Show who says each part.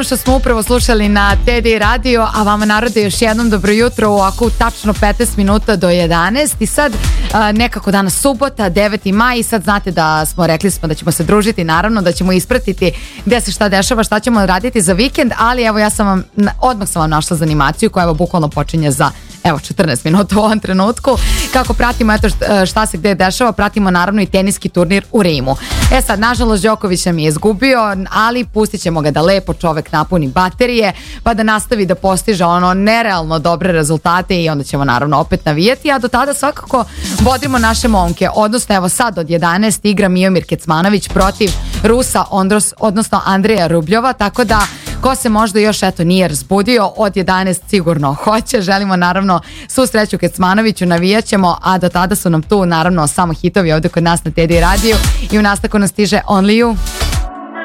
Speaker 1: ono što smo upravo slušali na TD radio, a vama narode još jednom dobro jutro u ovako tačno 15 minuta do 11 i sad nekako danas subota, 9. maj i sad znate da rekli smo da ćemo se družiti, naravno da ćemo ispratiti gde se šta dešava, šta ćemo raditi za vikend, ali evo odmah sam vam našla za animaciju koja evo bukvalno počinje za 14 minuta u ovom trenutku. Kako pratimo šta se gde dešava, pratimo naravno i teniski turnir u Rimu. Sad, nažalost, Đoković nam je izgubio, ali pustit ćemo ga da lepo čovek napuni baterije, pa da nastavi da postiže nerealno dobre rezultate i onda ćemo naravno opet navijati, a do tada svakako vodimo naše momke. Odnosno, evo sad od 11 igra Miomir Kecmanović protiv Rusa, odnosno Andreja Rubljova, tako da ko se možda još nije razbudio, od 11 sigurno hoće. Želimo naravno svu sreću Kecmanoviću, navijaćemo, a do tada su nam tu naravno samo hitovi ovdje kod nas na TD radiju i u nastavku nas stiže Only You.